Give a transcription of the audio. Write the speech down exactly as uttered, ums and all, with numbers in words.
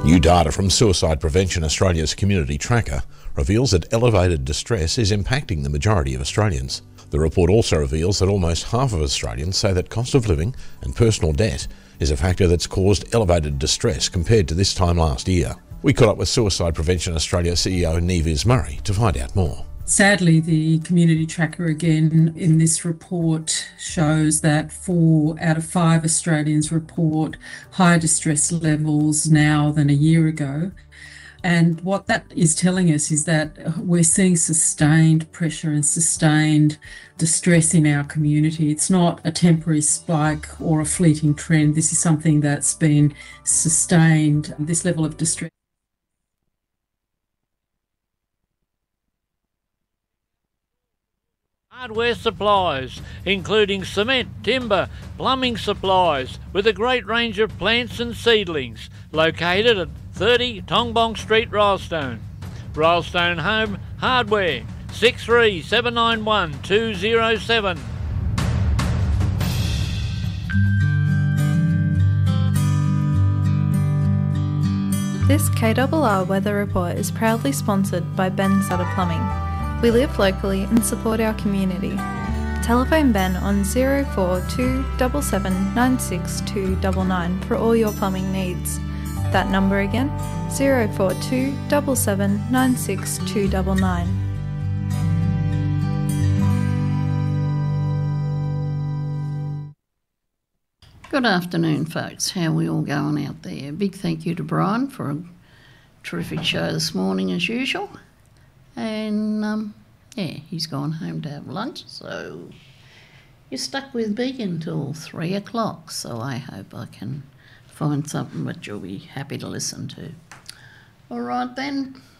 New data from Suicide Prevention Australia's Community Tracker reveals that elevated distress is impacting the majority of Australians. The report also reveals that almost half of Australians say that cost of living and personal debt is a factor that's caused elevated distress compared to this time last year. We caught up with Suicide Prevention Australia C E O Nevis Murray to find out more. Sadly, the Community Tracker again in this report shows that four out of five Australians report higher distress levels now than a year ago. And what that is telling us is that we're seeing sustained pressure and sustained distress in our community. It's not a temporary spike or a fleeting trend. This is something that's been sustained, this level of distress. Hardware supplies, including cement, timber, plumbing supplies, with a great range of plants and seedlings, located at thirty Tongbong Street, Rylestone. Rylestone Home Hardware, six three seven nine one two zero seven. This K R R weather report is proudly sponsored by Ben Sutter Plumbing. We live locally and support our community. Telephone Ben on zero four two seven seven nine six two nine nine for all your plumbing needs. That number again, zero four two seven seven nine six two nine nine. Good afternoon, folks. How are we all going out there? Big thank you to Brian for a terrific show this morning as usual. And um, yeah, he's gone home to have lunch, so you're stuck with me until three o'clock. So I hope I can find something that you'll be happy to listen to. All right then.